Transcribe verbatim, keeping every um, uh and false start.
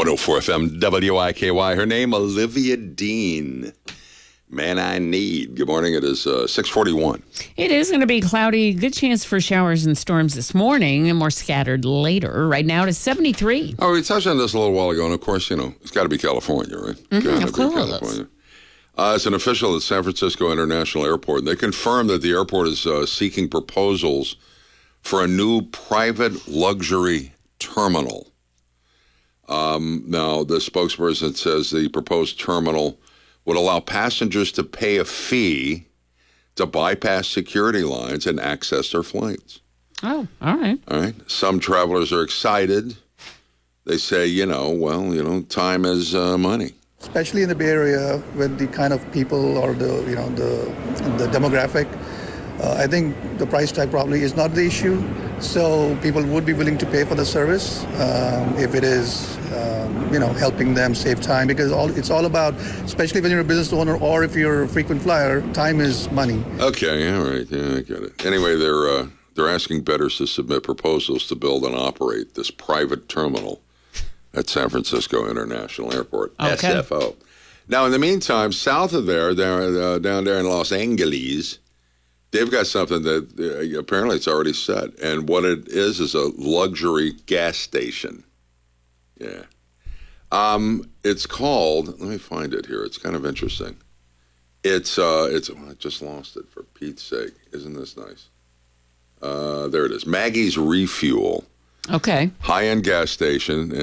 one oh four F M W I K Y. Her name, Olivia Dean. Man I Need. Good morning. It is uh, six forty-one. It is going to be cloudy. Good chance for showers and storms this morning and more scattered later. Right now it is seventy-three. Oh, we touched on this a little while ago, and of course, you know, it's got to be California, right? Mm-hmm, Gotta of be course. California. Uh, it's an official at San Francisco International Airport. They confirmed that the airport is uh, seeking proposals for a new private luxury terminal. Um, now, the spokesperson says the proposed terminal would allow passengers to pay a fee to bypass security lines and access their flights. Oh, all right. All right. Some travelers are excited. They say, you know, well, you know, time is uh, money. Especially in the Bay Area with the kind of people or the, you know, the the demographic, uh, I think the price tag probably is not the issue. So people would be willing to pay for the service um, if it is, um, you know, helping them save time, because all it's all about, especially when you're a business owner or if you're a frequent flyer, time is money. Okay, all right, yeah, I get it. Anyway, they're uh, they're asking bidders to submit proposals to build and operate this private terminal at San Francisco International Airport, Okay. S F O. Now, in the meantime, south of there, down, uh, down there in Los Angeles, they've got something that uh, apparently it's already set. And what it is is a luxury gas station. Yeah. Um, it's called, let me find it here. It's kind of interesting. It's, uh, it's, oh, I just lost it for Pete's sake. Isn't this nice? Uh, there it is. Maggie's Refuel. Okay. High-end gas station.